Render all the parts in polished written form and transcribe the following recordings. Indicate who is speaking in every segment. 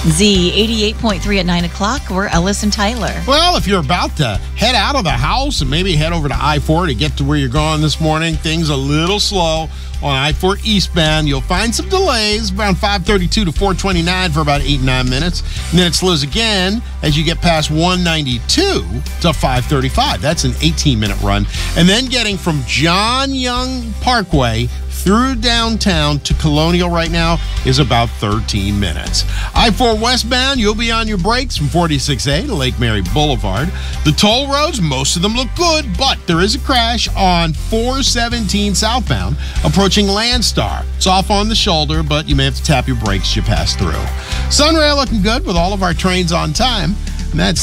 Speaker 1: Z88.3 at 9 o'clock. We're Ellis and Tyler.
Speaker 2: Well, if you're about to head out of the house and maybe head over to I-4 to get to where you're going this morning, things a little slow on I-4 eastbound. You'll find some delays around 532 to 429 for about 8-9 minutes. And then it slows again as you get past 192 to 535. That's an 18-minute run. And then getting from John Young Parkway through downtown to Colonial right now is about 13 minutes. I-4 westbound, you'll be on your brakes from 46A to Lake Mary Boulevard. The toll roads, most of them look good, but there is a crash on 417 southbound approaching Landstar. It's off on the shoulder, but you may have to tap your brakes as you pass through. Sunrail looking good with all of our trains on time. And that's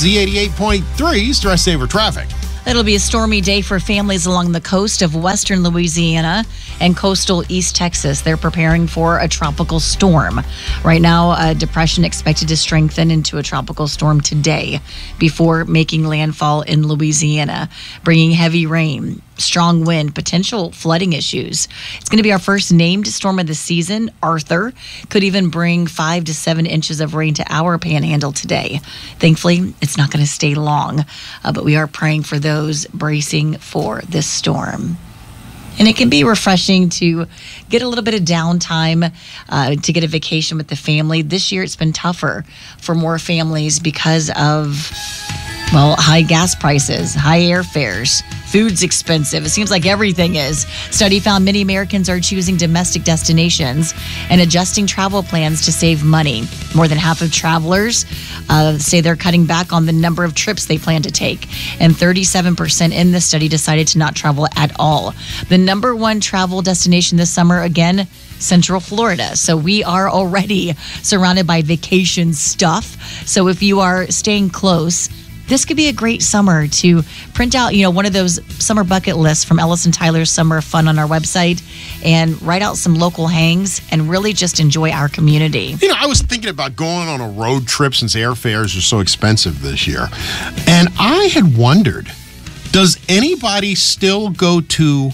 Speaker 2: Z88.3 Stress Saver Traffic.
Speaker 1: It'll be a stormy day for families along the coast of western Louisiana and coastal East Texas. They're preparing for a tropical storm. Right now, a depression expected to strengthen into a tropical storm today before making landfall in Louisiana, bringing heavy rain, strong wind, potential flooding issues. It's going to be our first named storm of the season. Arthur could even bring 5 to 7 inches of rain to our panhandle today. Thankfully, it's not going to stay long, but we are praying for those bracing for this storm. And it can be refreshing to get a little bit of downtime, to get a vacation with the family. This year, it's been tougher for more families because of, well, high gas prices, high airfares, food's expensive. It seems like everything is. Study found many Americans are choosing domestic destinations and adjusting travel plans to save money. More than half of travelers say they're cutting back on the number of trips they plan to take. And 37% in the study decided to not travel at all. The number one travel destination this summer, again, Central Florida. So we are already surrounded by vacation stuff. So if you are staying close, this could be a great summer to print out, one of those summer bucket lists from Ellis and Tyler's Summer Fun on our website and write out some local hangs and really just enjoy our community.
Speaker 2: I was thinking about going on a road trip since airfares are so expensive this year. And I had wondered, does anybody still go to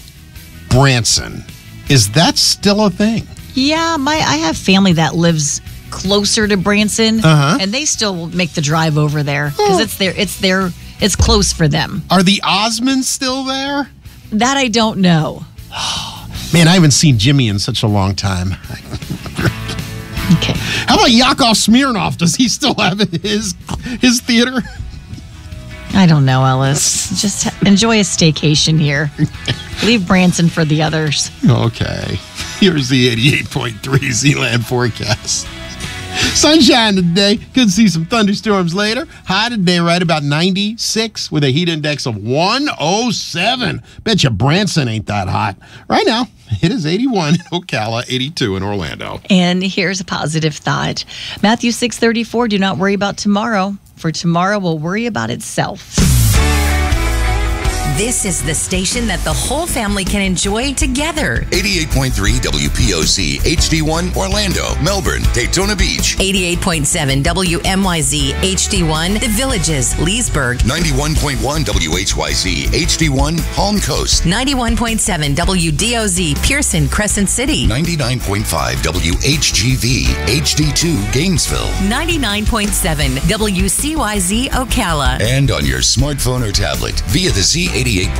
Speaker 2: Branson? Is that still a thing?
Speaker 1: Yeah, I have family that lives closer to Branson, and they still make the drive over there because it's close for them.
Speaker 2: Are the Osmonds still there?
Speaker 1: That I don't know.
Speaker 2: Man, I haven't seen Jimmy in such a long time.
Speaker 1: Okay.
Speaker 2: How about Yakov Smirnoff? Does he still have his theater?
Speaker 1: I don't know, Ellis. Just enjoy a staycation here. Leave Branson for the others.
Speaker 2: Okay. Here's the 88.3 Z-Land forecast. Sunshine today. Could see some thunderstorms later. High today right about 96 with a heat index of 107. Bet you Branson ain't that hot. Right now, it is 81 in Ocala, 82 in Orlando.
Speaker 1: And here's a positive thought. Matthew 6:34, do not worry about tomorrow, for tomorrow will worry about itself.
Speaker 3: This is the station that the whole family can enjoy together.
Speaker 4: 88.3 WPOC, HD1, Orlando, Melbourne, Daytona Beach.
Speaker 3: 88.7 WMYZ, HD1, The Villages, Leesburg.
Speaker 4: 91.1 WHYZ, HD1, Palm Coast.
Speaker 3: 91.7 WDOZ, Pearson, Crescent City.
Speaker 4: 99.5 WHGV, HD2, Gainesville.
Speaker 3: 99.7 WCYZ, Ocala.
Speaker 4: And on your smartphone or tablet via the Z88.3